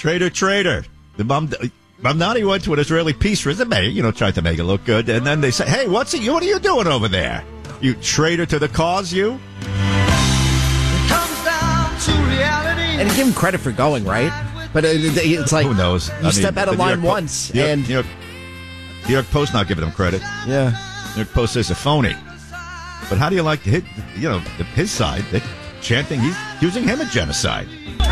Traitor. The Mamdani went to an Israeli peace resume, tried to make it look good. And then they say, hey, what are you doing over there? You traitor to the cause, you? It comes down to reality. And give him credit for going, right? But it's like, who knows? You step out of line once. And New York Post not giving him credit. Yeah. New York Post says a phony. But how do you like his side? They're chanting he's accusing him of genocide.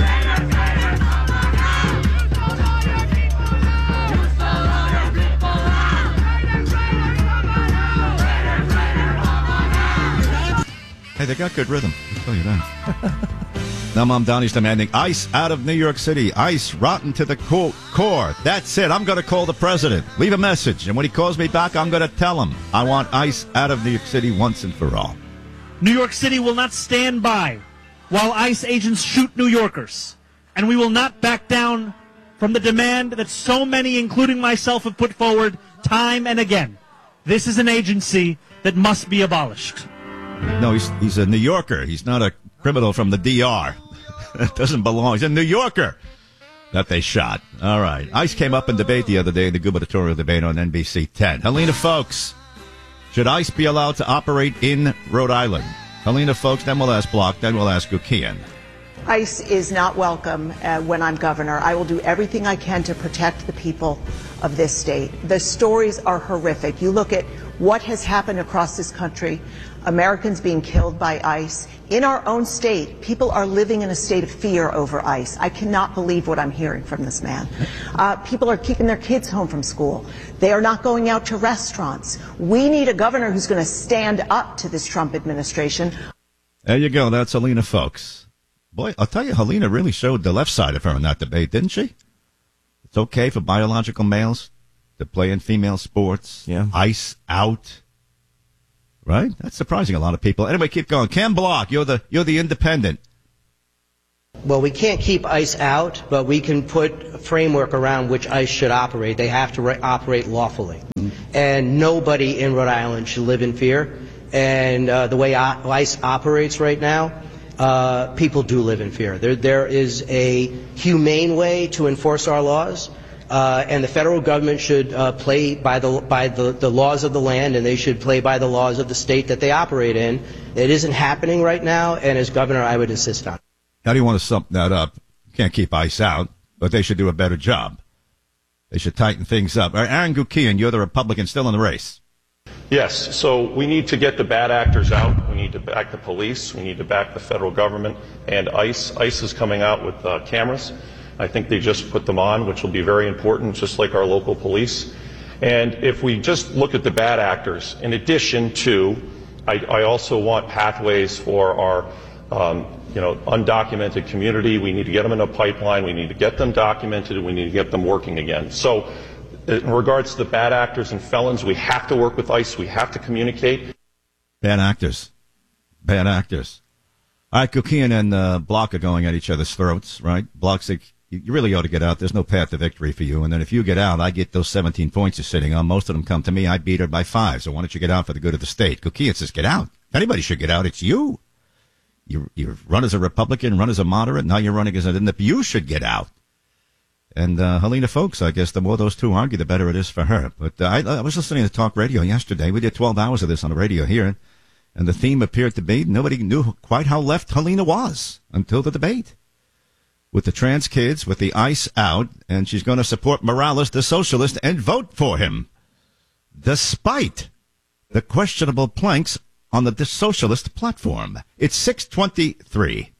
Hey, they got good rhythm. I'll tell you that. Now Mamdani's demanding ICE out of New York City. ICE rotten to the core. That's it. I'm going to call the president. Leave a message. And when he calls me back, I'm going to tell him I want ICE out of New York City once and for all. New York City will not stand by while ICE agents shoot New Yorkers. And we will not back down from the demand that so many, including myself, have put forward time and again. This is an agency that must be abolished. No, he's a New Yorker. He's not a criminal from the DR. That doesn't belong. He's a New Yorker that they shot. All right. ICE came up in debate the other day, the gubernatorial debate on NBC 10. Helena Folks, should ICE be allowed to operate in Rhode Island? Helena Folks, then we'll ask Block, then we'll ask Gukian. ICE is not welcome when I'm governor. I will do everything I can to protect the people of this state. The stories are horrific. You look at what has happened across this country, Americans being killed by ICE. In our own state, people are living in a state of fear over ICE. I cannot believe what I'm hearing from this man. People are keeping their kids home from school. They are not going out to restaurants. We need a governor who's going to stand up to this Trump administration. There you go. That's Helena Folks. Boy, I'll tell you, Helena really showed the left side of her in that debate, didn't she? It's okay for biological males to play in female sports. Yeah. ICE out. Right? That's surprising a lot of people. Anyway, keep going. Cam Block, you're the independent. Well, we can't keep ICE out, but we can put a framework around which ICE should operate. They have to operate lawfully. And nobody in Rhode Island should live in fear. And the way ICE operates right now, people do live in fear. There is a humane way to enforce our laws. And the federal government should play by the laws of the land, and they should play by the laws of the state that they operate in. It isn't happening right now, and as governor, I would insist on it. How do you want to sum that up? You can't keep ICE out, but they should do a better job. They should tighten things up. Aaron Gukian, you're the Republican still in the race. Yes, so we need to get the bad actors out. We need to back the police. We need to back the federal government and ICE. ICE is coming out with cameras. I think they just put them on, which will be very important, just like our local police. And if we just look at the bad actors, in addition to, I also want pathways for our, undocumented community. We need to get them in a pipeline. We need to get them documented, and we need to get them working again. So, in regards to the bad actors and felons, we have to work with ICE. We have to communicate. Bad actors. All right, Gukian and Block are going at each other's throats, right? Block's like, you really ought to get out. There's no path to victory for you. And then if you get out, I get those 17 points you're sitting on. Most of them come to me. I beat her by 5. So why don't you get out for the good of the state? Gukian says, get out. If anybody should get out, it's you. You run as a Republican, run as a moderate. Now you're running as an independent. You should get out. And Helena Folks, I guess the more those two argue, the better it is for her. But I was listening to talk radio yesterday. We did 12 hours of this on the radio here. And the theme appeared to be nobody knew quite how left Helena was until the debate. With the trans kids, with the ICE out, and she's going to support Morales, the socialist, and vote for him, despite the questionable planks on the socialist platform. It's 6:23.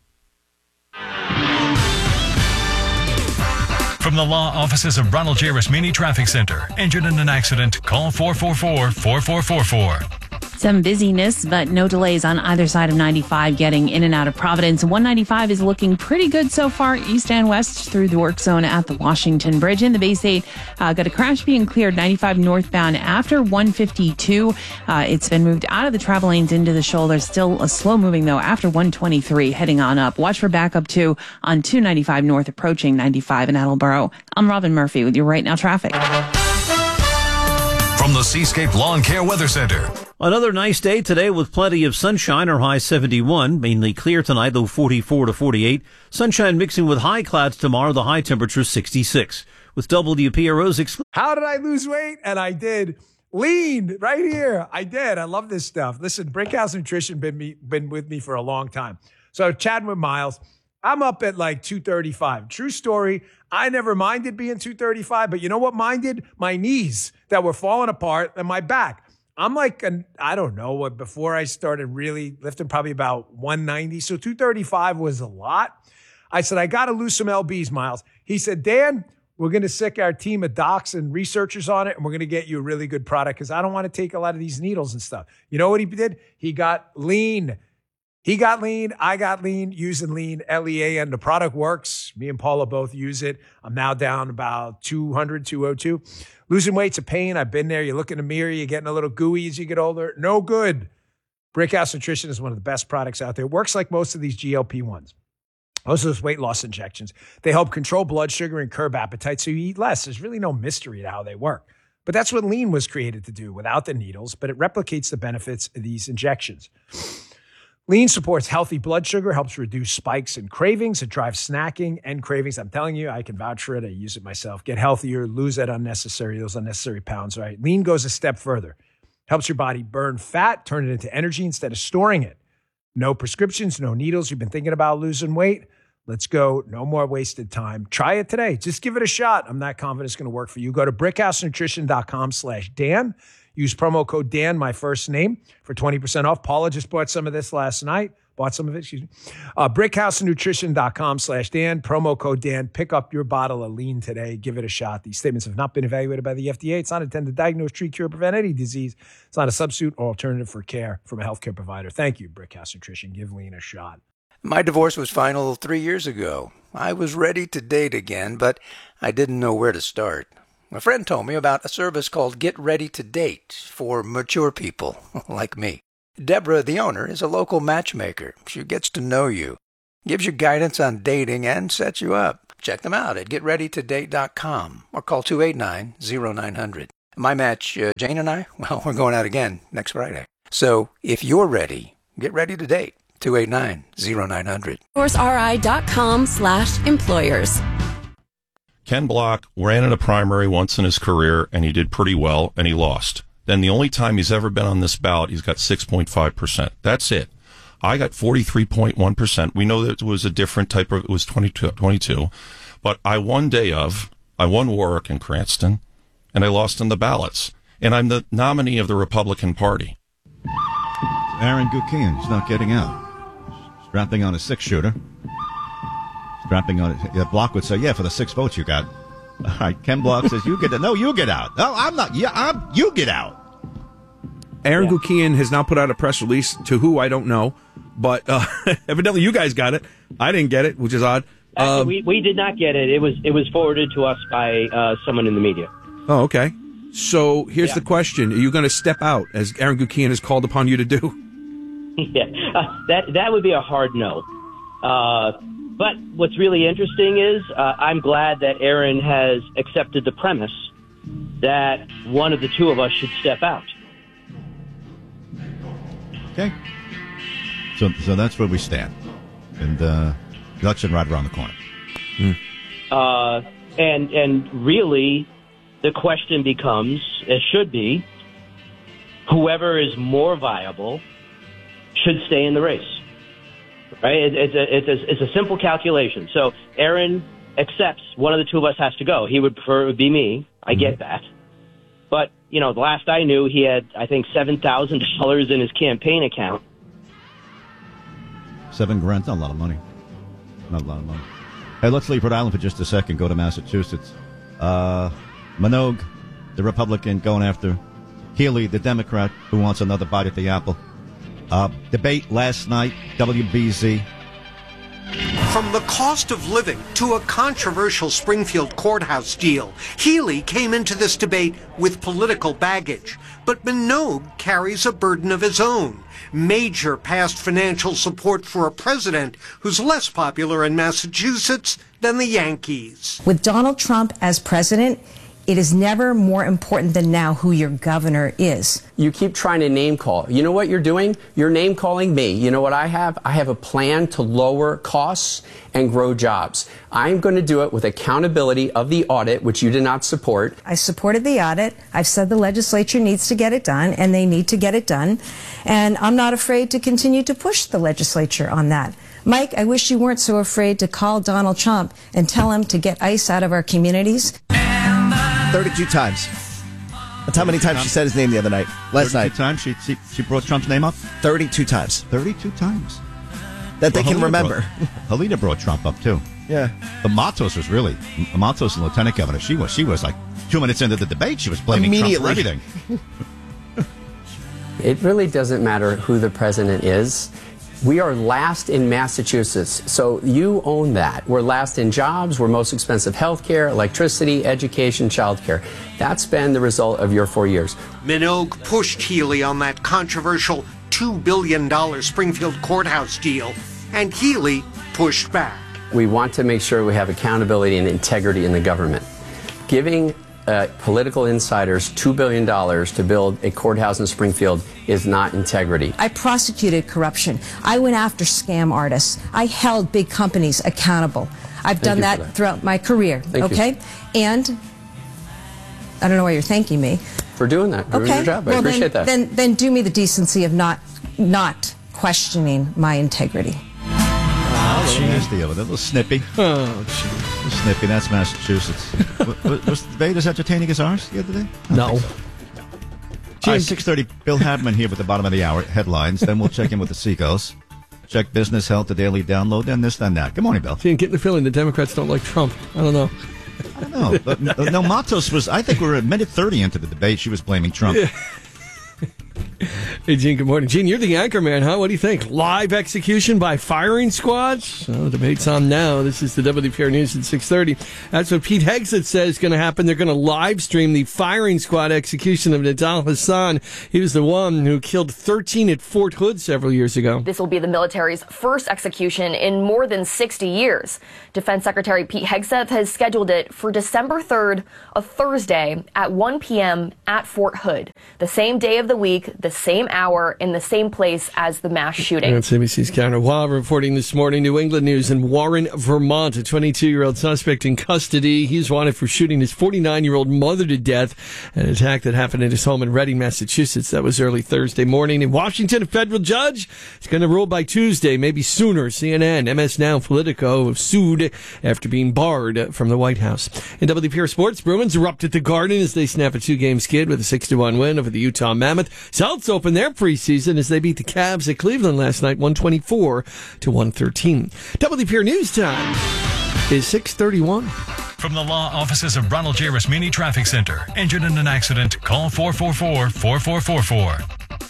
From the law offices of Ronald J. Rasmini Traffic Center. Injured in an accident? Call 444-4444. Some busyness, but no delays on either side of 95 getting in and out of Providence. 195 is looking pretty good so far, east and west through the work zone at the Washington Bridge. In the Bay State, got a crash being cleared 95 northbound after 152. It's been moved out of the travel lanes into the shoulder. Still a slow moving, though, after 123 heading on up. Watch for backup, too, on 295 north approaching 95 in Attleboro. I'm Robin Murphy with your Right Now Traffic. From the Seascape Lawn Care Weather Center. Another nice day today with plenty of sunshine. Our high 71, mainly clear tonight, low 44 to 48. Sunshine mixing with high clouds tomorrow, the high temperature 66. With WPRO's How did I lose weight? And I did. Lean right here. I did. I love this stuff. Listen, Brickhouse Nutrition been with me for a long time. So chatting with Miles, I'm up at like 235. True story. I never minded being 235, but you know what minded? My knees that were falling apart and my back. I'm like, I don't know, before I started really lifting, probably about 190. So 235 was a lot. I said, I got to lose some LBs, Miles. He said, Dan, we're going to sick our team of docs and researchers on it, and we're going to get you a really good product because I don't want to take a lot of these needles and stuff. You know what he did? He got lean. He got lean. I got lean using lean, L-E-A-N. The product works. Me and Paula both use it. I'm now down about 200, 202. Losing weight's a pain. I've been there. You look in the mirror. You're getting a little gooey as you get older. No good. Brickhouse Nutrition is one of the best products out there. It works like most of these GLP-1s. Most of those weight loss injections. They help control blood sugar and curb appetite so you eat less. There's really no mystery to how they work. But that's what lean was created to do without the needles, but it replicates the benefits of these injections. Lean supports healthy blood sugar, helps reduce spikes and cravings. It drives snacking and cravings. I'm telling you, I can vouch for it. I use it myself. Get healthier, lose those unnecessary pounds, right? Lean goes a step further. Helps your body burn fat, turn it into energy instead of storing it. No prescriptions, no needles. You've been thinking about losing weight? Let's go. No more wasted time. Try it today. Just give it a shot. I'm not confident it's going to work for you. Go to brickhousenutrition.com/Dan. Use promo code Dan, my first name, for 20% off. Paula just bought some of this last night. Brickhousenutrition.com/Dan. Promo code Dan. Pick up your bottle of lean today. Give it a shot. These statements have not been evaluated by the FDA. It's not intended to diagnose, treat, cure, or prevent any disease. It's not a substitute or alternative for care from a healthcare provider. Thank you, Brickhouse Nutrition. Give lean a shot. My divorce was final 3 years ago. I was ready to date again, but I didn't know where to start. A friend told me about a service called Get Ready to Date for mature people like me. Deborah, the owner, is a local matchmaker. She gets to know you, gives you guidance on dating, and sets you up. Check them out at getreadytodate.com or call 289-0900. My match, Jane and I, well, we're going out again next Friday. So if you're ready, get ready to date. 289-0900. SourceRI.com/employers. Ken Block ran in a primary once in his career, and he did pretty well, and he lost. Then the only time he's ever been on this ballot, he's got 6.5%. That's it. I got 43.1%. We know that it was a different type of, it was 22. But I won Warwick and Cranston, and I lost in the ballots. And I'm the nominee of the Republican Party. Aaron Gukian, he's not getting out. Strapping on a 6-shooter. Strapping on it. Block would say, yeah, for the 6 votes you got. All right, Ken Block says, you get out. No, you get out. No, I'm not. Yeah, you get out. Aaron Gukian has now put out a press release to who I don't know, but evidently you guys got it. I didn't get it, which is odd. Actually, we did not get it. It was forwarded to us by someone in the media. Oh, okay. So here's the question: are you going to step out, as Aaron Gukian has called upon you to do? Yeah, that would be a hard no. But what's really interesting is I'm glad that Aaron has accepted the premise that one of the two of us should step out. Okay. So that's where we stand. And election right around the corner. And really, the question becomes, it should be, whoever is more viable should stay in the race. Right? It's a simple calculation. So Aaron accepts one of the two of us has to go. He would prefer it would be me. I get that. But, the last I knew, he had, I think, $7,000 in his campaign account. $7,000, not a lot of money. Not a lot of money. Hey, let's leave Rhode Island for just a second. Go to Massachusetts. Minogue, the Republican, going after Healy, the Democrat, who wants another bite at the apple. Debate last night, WBZ. From the cost of living to a controversial Springfield courthouse deal, Healy came into this debate with political baggage. But Minogue carries a burden of his own. Major past financial support for a president who's less popular in Massachusetts than the Yankees. With Donald Trump as president, it is never more important than now who your governor is. You keep trying to name call. You know what you're doing? You're name calling me. You know what I have? I have a plan to lower costs and grow jobs. I'm going to do it with accountability of the audit, which you did not support. I supported the audit. I've said the legislature needs to get it done, and they need to get it done. And I'm not afraid to continue to push the legislature on that. Mike, I wish you weren't so afraid to call Donald Trump and tell him to get ICE out of our communities. 32 times. That's how many times she said his name the other night. Last night. 32 times she brought Trump's name up? 32 times. 32 times. That they can remember. Helena brought Trump up, too. Yeah. The Matos was really, Matos and Lieutenant Governor, she was like 2 minutes into the debate, she was blaming Trump for everything. It really doesn't matter who the president is. We are last in Massachusetts, so you own that. We're last in jobs, we're most expensive health care, electricity, education, child care. That's been the result of your 4 years. Minogue pushed Healy on that controversial $2 billion Springfield courthouse deal, and Healy pushed back. We want to make sure we have accountability and integrity in the government. Giving political insiders $2 billion to build a courthouse in Springfield is not integrity. I prosecuted corruption. I went after scam artists. I held big companies accountable. I've done that throughout my career. Okay? And I don't know why you're thanking me. For doing that. For doing your job. I appreciate that. Then do me the decency of not questioning my integrity. Nasty of it. A little snippy. Oh, gee. A little snippy. That's Massachusetts. Was the debate as entertaining as ours the other day? No. All right, 6:30. Bill Hadman here with the bottom of the hour headlines. Then we'll check in with the Seagulls. Check business, health, the daily download, then this, then that. Good morning, Bill. See, I'm getting the feeling the Democrats don't like Trump. I don't know. I don't know. But, no, Matos was, I think we were a minute 30 into the debate. She was blaming Trump. Yeah. Hey, Gene, good morning. Gene, you're the anchor man, huh? What do you think? Live execution by firing squads? The debate's on now. This is the WPR News at 6:30. That's what Pete Hegseth says is going to happen. They're going to live stream the firing squad execution of Nidal Hasan. He was the one who killed 13 at Fort Hood several years ago. This will be the military's first execution in more than 60 years. Defense Secretary Pete Hegseth has scheduled it for December 3rd, a Thursday, at 1 p.m. at Fort Hood. The same day of the week, the same hour, in the same place as the mass shooting. That's ABC's Counter Wild reporting this morning. New England News in Warren, Vermont. A 22-year-old suspect in custody. He's wanted for shooting his 49-year-old mother to death. An attack that happened at his home in Reading, Massachusetts. That was early Thursday morning. In Washington, a federal judge is going to rule by Tuesday, maybe sooner. CNN, MS Now, Politico have sued after being barred from the White House. In WPR Sports, Bruins erupt at the Garden as they snap a 2-game skid with a 6-1 win over the Utah Mammoth. Celtics open their preseason as they beat the Cavs at Cleveland last night, 124-113. WPR News Time is 6:31. From the law offices of Ronald J. Rasmini Traffic Center. Injured in an accident? Call 444-4444.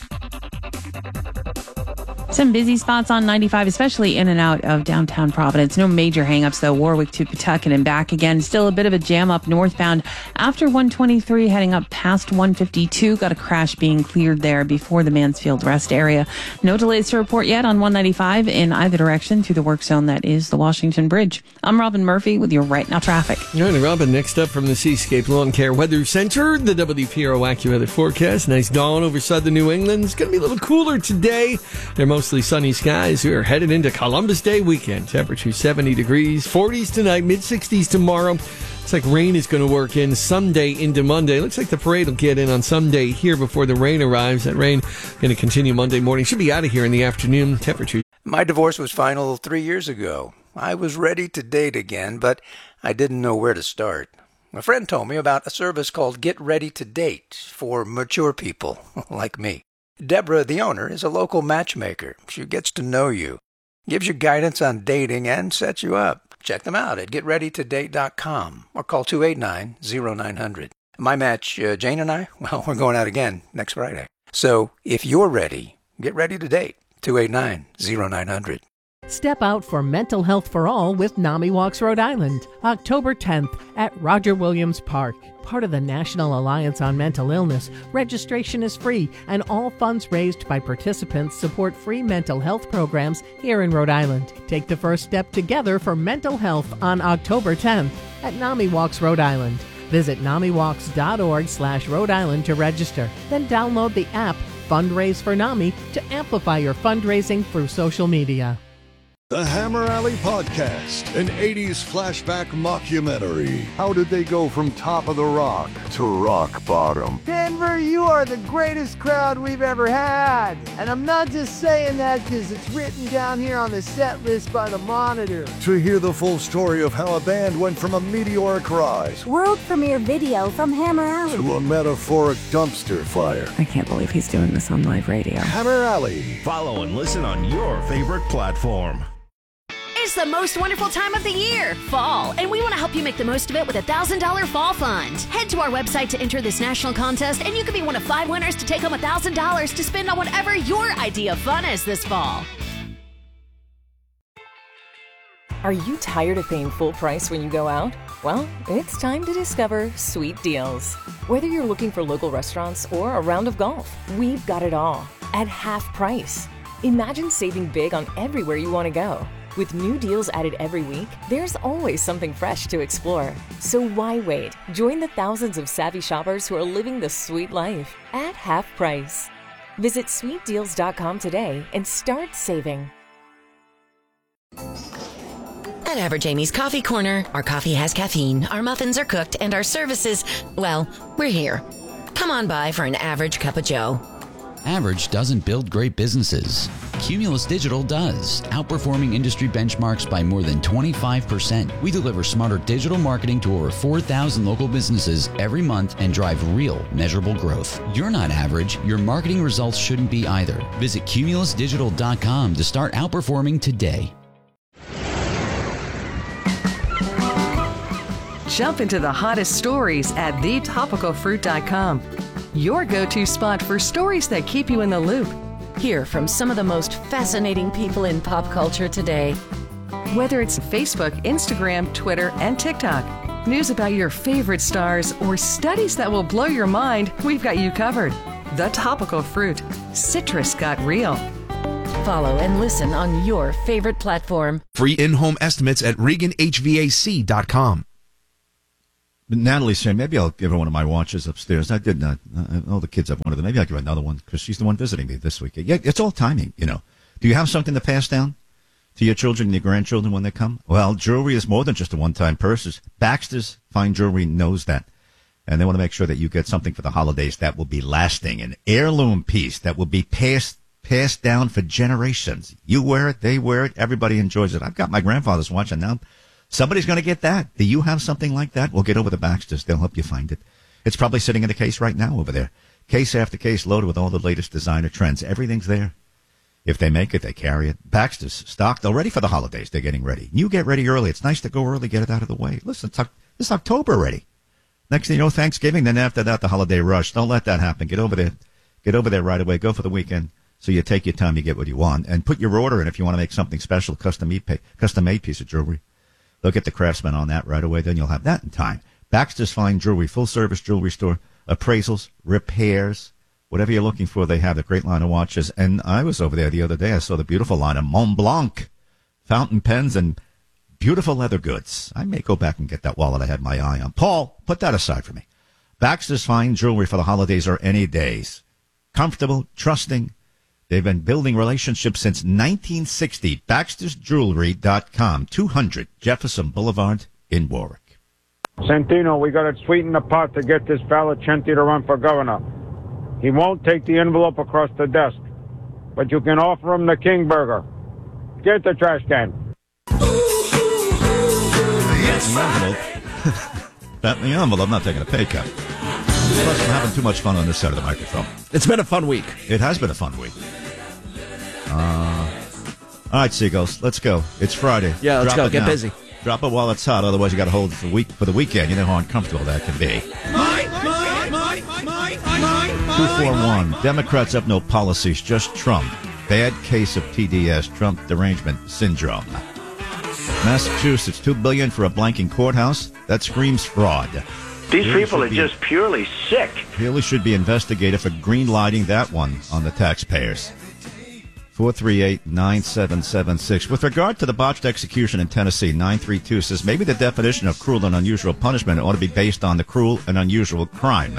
Some busy spots on 95, especially in and out of downtown Providence. No major hangups, though. Warwick to Pawtucket and back again. Still a bit of a jam up northbound after 123, heading up past 152. Got a crash being cleared there before the Mansfield Rest area. No delays to report yet on 195 in either direction through the work zone that is the Washington Bridge. I'm Robin Murphy with your Right Now traffic. All right, Robin, next up from the Seascape Lawn Care Weather Center, the WPRO AccuWeather forecast. Nice dawn over southern New England. It's going to be a little cooler today. They're mostly sunny skies. We are headed into Columbus Day weekend. Temperature 70 degrees, 40s tonight, mid-60s tomorrow. Looks like rain is going to work in Sunday into Monday. Looks like the parade will get in on Sunday here before the rain arrives. That rain going to continue Monday morning. Should be out of here in the afternoon. Temperature. My divorce was final 3 years ago. I was ready to date again, but I didn't know where to start. A friend told me about a service called Get Ready to Date for mature people like me. Deborah, the owner, is a local matchmaker. She gets to know you, gives you guidance on dating, and sets you up. Check them out at getreadytodate.com or call 289-0900. My match, Jane and I, well, we're going out again next Friday. So if you're ready, get ready to date. 289-0900. Step out for mental health for all with NAMI Walks Rhode Island, October 10th at Roger Williams Park. Part of the National Alliance on Mental Illness, registration is free and all funds raised by participants support free mental health programs here in Rhode Island. Take the first step together for mental health on October 10th at NAMI Walks Rhode Island. Visit NamiWalks.org/Rhode Island to register. Then download the app Fundraise for NAMI to amplify your fundraising through social media. The Hammer Alley Podcast, an 80s flashback mockumentary. How did they go from top of the rock to rock bottom? Denver, you are the greatest crowd we've ever had. And I'm not just saying that because it's written down here on the set list by the Monitor. To hear the full story of how a band went from a meteoric rise World premiere video from Hammer Alley to a metaphoric dumpster fire. I can't believe he's doing this on live radio. Hammer Alley. Follow and listen on your favorite platform. It's the most wonderful time of the year, fall, and we want to help you make the most of it with a $1,000 fall fund. Head to our website to enter this national contest, and you can be one of 5 winners to take home $1,000 to spend on whatever your idea of fun is this fall. Are you tired of paying full price when you go out? Well, it's time to discover Sweet Deals. Whether you're looking for local restaurants or a round of golf, we've got it all at half price. Imagine saving big on everywhere you want to go. With new deals added every week, there's always something fresh to explore. So why wait? Join the thousands of savvy shoppers who are living the sweet life at half price. Visit sweetdeals.com today and start saving. At Average Amy's Coffee Corner, our coffee has caffeine, our muffins are cooked, and our services, well, we're here. Come on by for an average cup of joe. Average doesn't build great businesses. Cumulus Digital does, outperforming industry benchmarks by more than 25%. We deliver smarter digital marketing to over 4,000 local businesses every month and drive real, measurable growth. You're not average. Your marketing results shouldn't be either. Visit cumulusdigital.com to start outperforming today. Jump into the hottest stories at thetopicalfruit.com. Your go-to spot for stories that keep you in the loop. Hear from some of the most fascinating people in pop culture today. Whether it's Facebook, Instagram, Twitter, and TikTok, news about your favorite stars, or studies that will blow your mind, we've got you covered. The Topical Fruit. Citrus got real. Follow and listen on your favorite platform. Free in-home estimates at ReganHVAC.com. But Natalie's saying, maybe I'll give her one of my watches upstairs. I did not. All the kids have one of them. Maybe I'll give her another one because she's the one visiting me this week. Yeah, it's all timing, you know. Do you have something to pass down to your children and your grandchildren when they come? Well, jewelry is more than just a one-time purchase. Baxter's Fine Jewelry knows that. And they want to make sure that you get something for the holidays that will be lasting, an heirloom piece that will be passed down for generations. You wear it, they wear it, everybody enjoys it. I've got my grandfather's watch, and now somebody's going to get that. Do you have something like that? Well, get over to Baxter's. They'll help you find it. It's probably sitting in the case right now over there. Case after case loaded with all the latest designer trends. Everything's there. If they make it, they carry it. Baxter's stocked already for the holidays. They're getting ready. You get ready early. It's nice to go early, get it out of the way. Listen, it's October already. Next thing you know, Thanksgiving, then after that, the holiday rush. Don't let that happen. Get over there. Get over there right away. Go for the weekend. So you take your time, you get what you want. And put your order in if you want to make something special, custom-made piece of jewelry. They'll get the craftsman on that right away. Then you'll have that in time. Baxter's Fine Jewelry, full-service jewelry store, appraisals, repairs, whatever you're looking for, they have a great line of watches. And I was over there the other day. I saw the beautiful line of Mont Blanc fountain pens and beautiful leather goods. I may go back and get that wallet I had my eye on. Paul, put that aside for me. Baxter's Fine Jewelry for the holidays or any days. Comfortable, trusting. They've been building relationships since 1960. Baxter'sJewelry.com, 200 Jefferson Boulevard in Warwick. Santino, we got to sweeten the pot to get this Vallicenti to run for governor. He won't take the envelope across the desk, but you can offer him the King Burger. Get the trash can. That in the envelope. I'm not taking a pay cut. Plus, I'm having too much fun on this side of the microphone. It's been a fun week. It has been a fun week. All right, Seagulls, let's go. It's Friday. Yeah, let's go. Get busy. Drop it while it's hot. Otherwise, you got to hold it for the weekend. You know how uncomfortable that can be. 241. Democrats have no policies, just Trump. Bad case of TDS, Trump derangement syndrome. Massachusetts, $2 billion for a blanking courthouse. That screams fraud. These people are just purely sick. Haley should be investigated for green lighting that one on the taxpayers. 438-9776. With regard to the botched execution in Tennessee, 932 says maybe the definition of cruel and unusual punishment ought to be based on the cruel and unusual crime.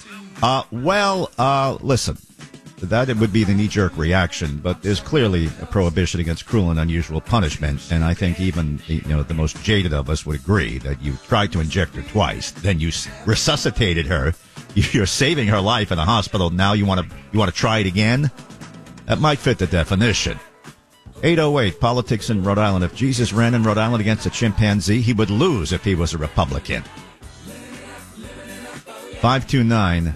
Listen, that would be the knee-jerk reaction, but there's clearly a prohibition against cruel and unusual punishment, and I think even the most jaded of us would agree that you tried to inject her twice, then you resuscitated her, you're saving her life in the hospital. Now you want to try it again? That might fit the definition. 808, politics in Rhode Island. If Jesus ran in Rhode Island against a chimpanzee, he would lose if he was a Republican. 529.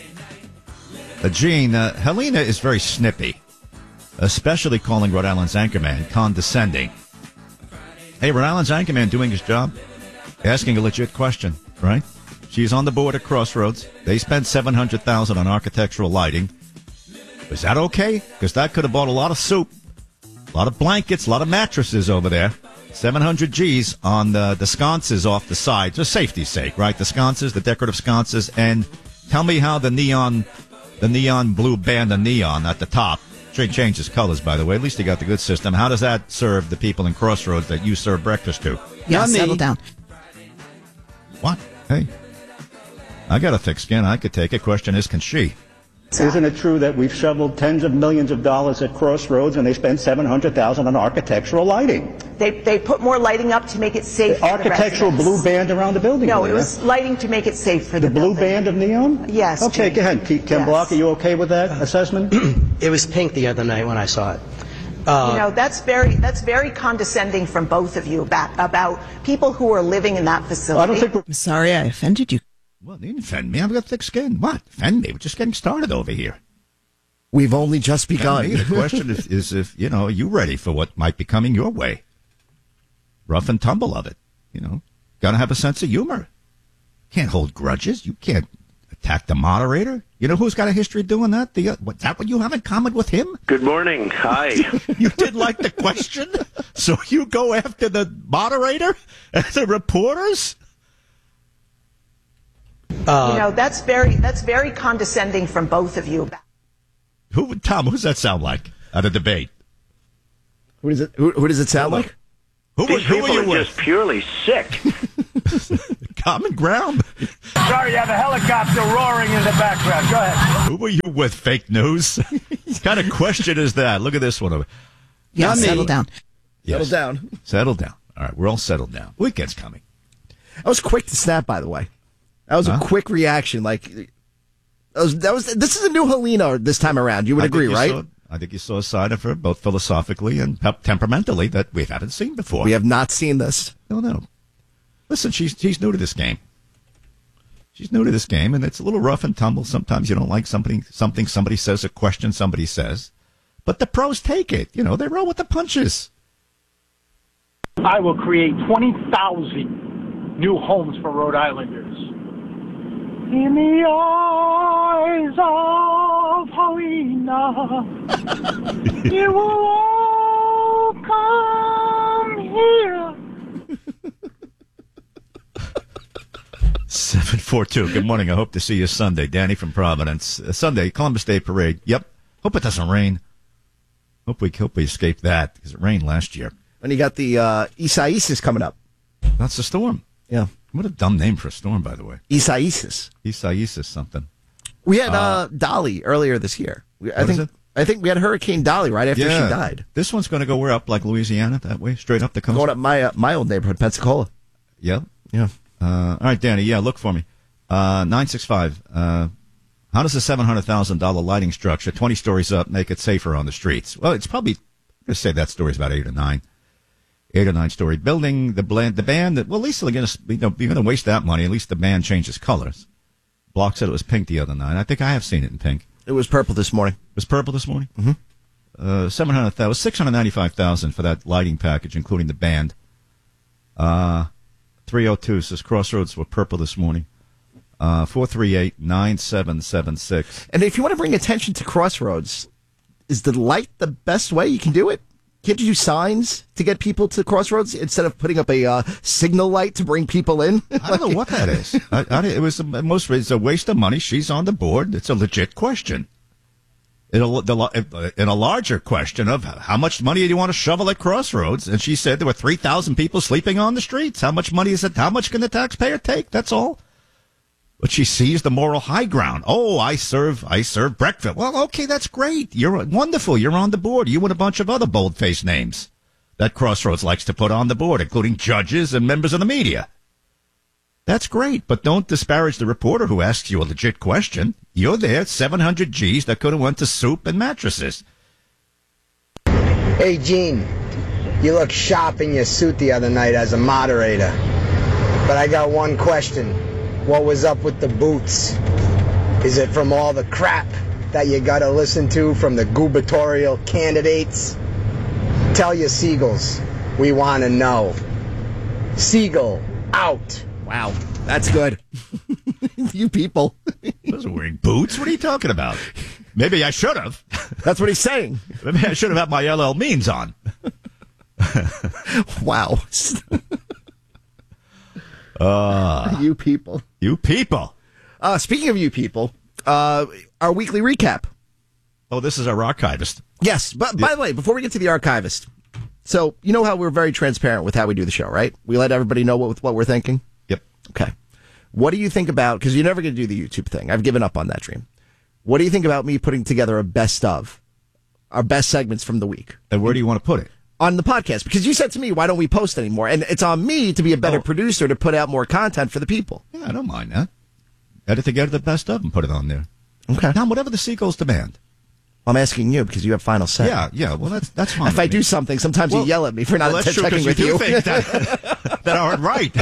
Gene, Helena is very snippy, especially calling Rhode Island's anchorman condescending. Hey, Rhode Island's anchorman doing his job? Asking a legit question, right? She's on the board at Crossroads. They spent $700,000 on architectural lighting. Is that okay? Because that could have bought a lot of soup, a lot of blankets, a lot of mattresses over there. 700 G's on the sconces off the side, just safety's sake, right? The sconces, the decorative sconces, and tell me how the neon blue band of neon at the top changes colors, by the way. At least you got the good system. How does that serve the people in Crossroads that you serve breakfast to? Yeah, settle down. What? Hey, I got a thick skin. I could take it. Question is, can she? Isn't it true that we've shoveled tens of millions of dollars at Crossroads and they spent $700,000 on architectural lighting? They put more lighting up to make it safe for the architectural residents. blue band around the building. No, it was lighting to make it safe for the blue building. band of neon? Yes. Okay, Jim. go ahead. Ken Block, are you okay with that assessment? It was pink the other night when I saw it. That's very condescending from both of you about people who are living in that facility. I'm sorry I offended you. Well, you didn't offend me. I've got thick skin. What? Offend me? We're just getting started over here. We've only just begun. The question is if, are you ready for what might be coming your way? Rough and tumble of it, Got to have a sense of humor. Can't hold grudges. You can't attack the moderator. You know who's got a history of doing that? Is that what you have in common with him? Good morning. Hi. You did like the question? So you go after the moderator and the reporters? That's very condescending from both of you. Tom, who does that sound like at a debate? Who does it sound like? These people are just purely sick. Common ground. Sorry, you have a helicopter roaring in the background. Go ahead. Who are you with, fake news? What kind of question is that? Look at this one. Yeah, settle down. Yes. Settle down. Settle down. All right, we're all settled down. Weekend's coming. I was quick to snap, by the way. That was a quick reaction. This is a new Helena this time around. You would agree, right? I think you saw a side of her, both philosophically and temperamentally, that we haven't seen before. We have not seen this. No. Listen, she's new to this game. She's new to this game, and it's a little rough and tumble. Sometimes you don't like something somebody says, a question somebody says. But the pros take it. They roll with the punches. I will create 20,000 new homes for Rhode Islanders. In the eyes of Helena, it will all come here. 742. Good morning. I hope to see you Sunday. Danny from Providence. Sunday, Columbus Day Parade. Yep. Hope it doesn't rain. Hope we escape that because it rained last year. And you got the Isaias coming up. That's the storm. Yeah. What a dumb name for a storm, by the way. Isaias something. We had Dolly earlier this year. I think we had Hurricane Dolly right after she died. This one's going to go up like Louisiana, that way, straight up the coast. Going up my old neighborhood, Pensacola. Yep. Yeah. All right, Danny. Yeah, look for me. 965. How does the $700,000 lighting structure, 20 stories up, make it safer on the streets? Well, it's probably, I'm going to say that story's about 8 or 9. 8 or 9 story building. The band. Well, at least they're going to, you're going to waste that money. At least the band changes colors. Block said it was pink the other night. I think I have seen it in pink. It was purple this morning. It was purple this morning. Mm-hmm. $695,000 for that lighting package, including the band. 302 says Crossroads were purple this morning. 438-9776. And if you want to bring attention to Crossroads, is the light the best way you can do it? Can't you do signs to get people to Crossroads instead of putting up a signal light to bring people in? I don't know what that is. It's a waste of money. She's on the board. It's a legit question. in a larger question of how much money do you want to shovel at Crossroads? And she said there were 3,000 people sleeping on the streets. How much money is it? How much can the taxpayer take? That's all. But she sees the moral high ground. Oh, I serve breakfast. Well, okay, that's great. You're wonderful. You're on the board. You and a bunch of other bold-faced names that Crossroads likes to put on the board, including judges and members of the media. That's great, but don't disparage the reporter who asks you a legit question. You're there, 700 G's that could have went to soup and mattresses. Hey, Gene, you look sharp in your suit the other night as a moderator. But I got one question. What was up with the boots? Is it from all the crap that you got to listen to from the gubernatorial candidates? Tell your seagulls. We want to know. Seagull, out. Wow, that's good. You people. Those are wearing boots? What are you talking about? Maybe I should have. That's what he's saying. Maybe I should have had my LL Means on. Wow. You people. You people. Speaking of you people, our weekly recap. Oh, this is our archivist. Yes, but by the way, before we get to the archivist, so you know how we're very transparent with how we do the show, right? We let everybody know what we're thinking. Yep. Okay. What do you think about, because you're never going to do the YouTube thing. I've given up on that dream. What do you think about me putting together a best of, our best segments from the week? And where do you want to put it? On the podcast, because you said to me, why don't we post anymore? And it's on me to be a better producer to put out more content for the people. Yeah, I don't mind that. Edit together the best of and put it on there. Okay. Tom, whatever the seagulls demand. I'm asking you because you have final say. Yeah. Well, that's fine. If I do something, sometimes you yell at me for not checking with you. Think that aren't right.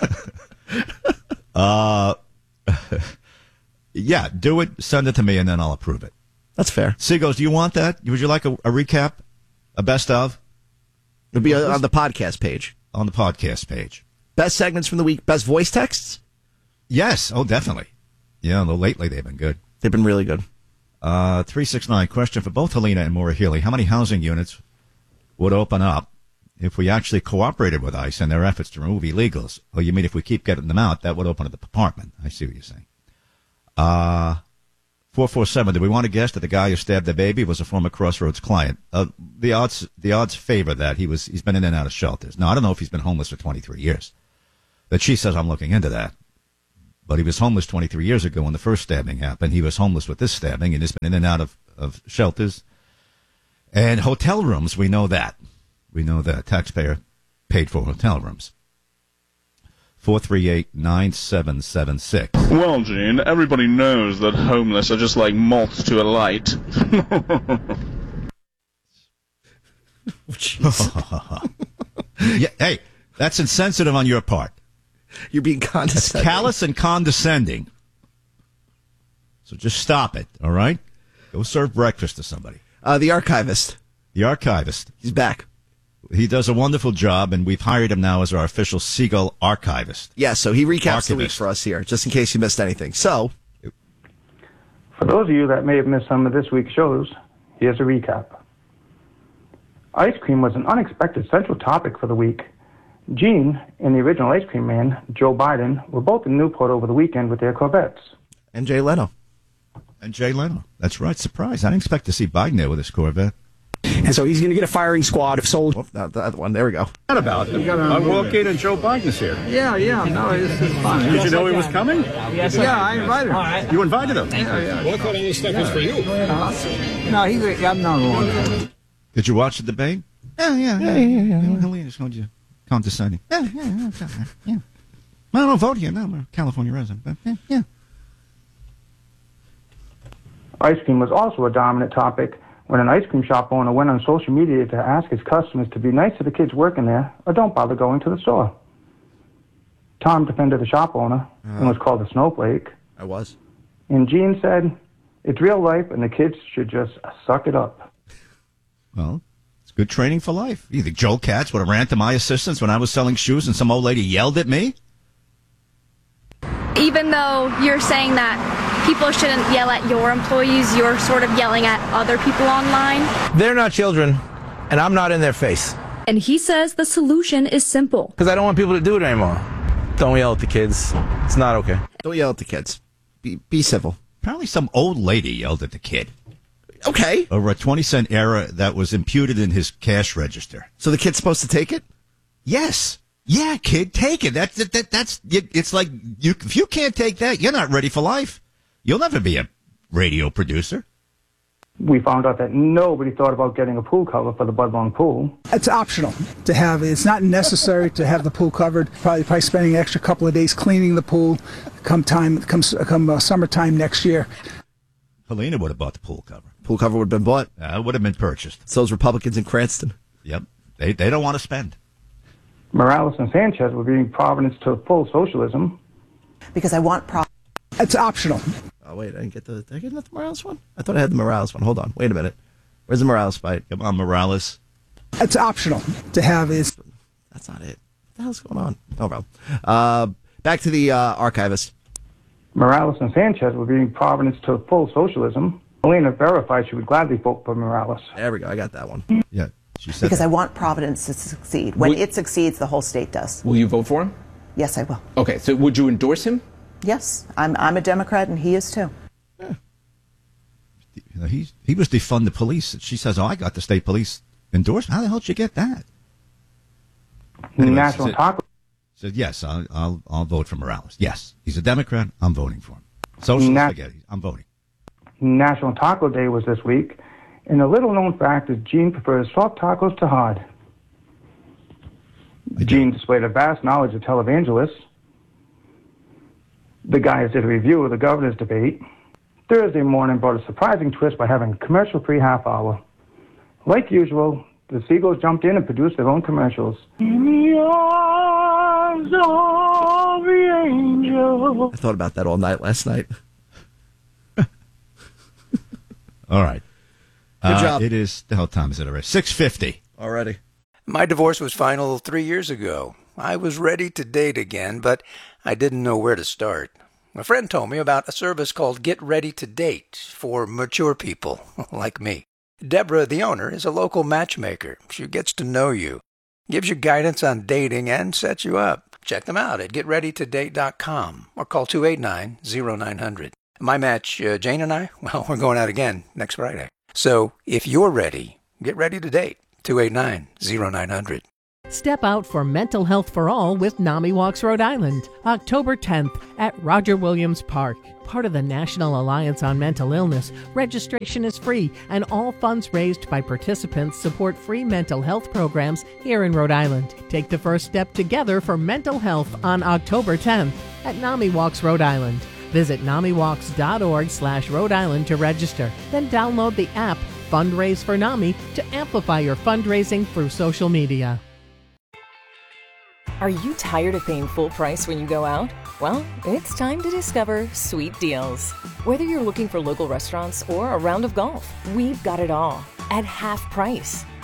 Yeah, do it. Send it to me, and then I'll approve it. That's fair. Seagulls, do you want that? Would you like a recap, a best of? It'll be on the podcast page. On the podcast page. Best segments from the week. Best voice texts? Yes. Oh, definitely. Yeah, though lately they've been good. They've been really good. 369 question for both Helena and Maura Healey. How many housing units would open up if we actually cooperated with ICE in their efforts to remove illegals? Oh, you mean if we keep getting them out, that would open up the apartment? I see what you're saying. 447, do we want to guess that the guy who stabbed the baby was a former Crossroads client? The odds favor that. He's been in and out of shelters. Now, I don't know if he's been homeless for 23 years. But she says I'm looking into that. But he was homeless 23 years ago when the first stabbing happened. He was homeless with this stabbing and has been in and out of shelters. And hotel rooms, we know that. We know that. Taxpayer paid for hotel rooms. 438-9776. Well, Gene, everybody knows that homeless are just like moths to a light. Yeah, hey, that's insensitive on your part. You're being condescending. That's callous and condescending. So just stop it, all right? Go serve breakfast to somebody. The archivist. The archivist. He's back. He does a wonderful job, and we've hired him now as our official Seagull archivist. Yeah, so he recaps the week for us here, just in case you missed anything. So, for those of you that may have missed some of this week's shows, here's a recap. Ice cream was an unexpected central topic for the week. Gene and the original ice cream man, Joe Biden, were both in Newport over the weekend with their Corvettes. And Jay Leno. That's right. Surprise. I didn't expect to see Biden there with his Corvette. And so he's going to get a firing squad of soldiers. Not that one. There we go. What about it? I walk in and Joe Biden's here. Yeah. No, this is fine. Did you know he was coming? Yes, I invited him. Right. You invited him? Yeah. Well, I thought all this stuff was for you. No, I'm not one. Did you watch the debate? Yeah. Helena's going to condescending. Yeah. I don't vote here. No, I'm a California resident. But yeah. Ice cream was also a dominant topic when an ice cream shop owner went on social media to ask his customers to be nice to the kids working there or don't bother going to the store. Tom defended the shop owner and was called a snowflake. I was. And Gene said, it's real life and the kids should just suck it up. Well, it's good training for life. You think Joel Katz would have ran to my assistance when I was selling shoes and some old lady yelled at me? Even though you're saying that people shouldn't yell at your employees, you're sort of yelling at other people online. They're not children, and I'm not in their face. And he says the solution is simple. Because I don't want people to do it anymore. Don't yell at the kids. It's not okay. Don't yell at the kids. Be civil. Apparently some old lady yelled at the kid. Okay. Over a 20-cent error that was imputed in his cash register. So the kid's supposed to take it? Yes. Yeah, kid, take it. That's it's like if you can't take that, you're not ready for life. You'll never be a radio producer. We found out that nobody thought about getting a pool cover for the Budlong pool. It's optional to have. It's not necessary to have the pool covered. Probably spending an extra couple of days cleaning the pool come summertime next year. Helena would have bought the pool cover. Pool cover would have been bought. It would have been purchased. So those Republicans in Cranston. Yep. They don't want to spend. Morales and Sanchez were bringing Providence to full socialism. Because I want It's optional. Oh, wait, did I get the Morales one? I thought I had the Morales one. Hold on. Wait a minute. Where's the Morales fight? Come on, Morales. It's optional to have is. That's not it. What the hell's going on? Oh, well. Back to the archivist. Morales and Sanchez were bringing Providence to full socialism. Helena verified she would gladly vote for Morales. There we go. I got that one. Yeah, she said because that. I want Providence to succeed. When it succeeds, the whole state does. Will you vote for him? Yes, I will. Okay, so would you endorse him? Yes, I'm a Democrat, and he is too. Yeah. He was defund the police. She says, I got the state police endorsement. How the hell did you get that? Anyway, National Taco said, yes, I'll vote for Morales. Yes, he's a Democrat. I'm voting for him. Social spaghetti. I'm voting. National Taco Day was this week, and a little-known fact is Gene prefers soft tacos to hard. Gene displayed a vast knowledge of televangelists. The guys did a review of the governor's debate. Thursday morning brought a surprising twist by having a commercial-free half hour. Like usual, the Seagulls jumped in and produced their own commercials. In the arms of the angel. I thought about that all night last night. All right. Good job. It is, the hell time is it already? 6:50. Already. My divorce was final 3 years ago. I was ready to date again, but I didn't know where to start. A friend told me about a service called Get Ready to Date for mature people like me. Deborah, the owner, is a local matchmaker. She gets to know you, gives you guidance on dating, and sets you up. Check them out at getreadytodate.com or call 289-0900. My match, Jane and I, well, we're going out again next Friday. So if you're ready, get ready to date. 289-0900. Step out for mental health for all with NAMI Walks Rhode Island, October 10th at Roger Williams Park. Part of the National Alliance on Mental Illness, registration is free, and all funds raised by participants support free mental health programs here in Rhode Island. Take the first step together for mental health on October 10th at NAMI Walks Rhode Island. Visit NAMIWalks.org/Rhode Island to register. Then download the app Fundraise for NAMI to amplify your fundraising through social media. Are you tired of paying full price when you go out? Well, it's time to discover Sweet Deals. Whether you're looking for local restaurants or a round of golf, we've got it all at half price.